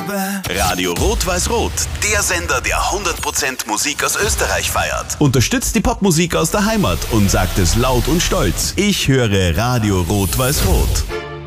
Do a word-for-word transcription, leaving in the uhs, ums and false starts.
Radio Rot-Weiß-Rot, der Sender, der hundert Prozent Musik aus Österreich feiert. Unterstützt die Popmusik aus der Heimat und sagt es laut und stolz. Ich höre Radio Rot-Weiß-Rot.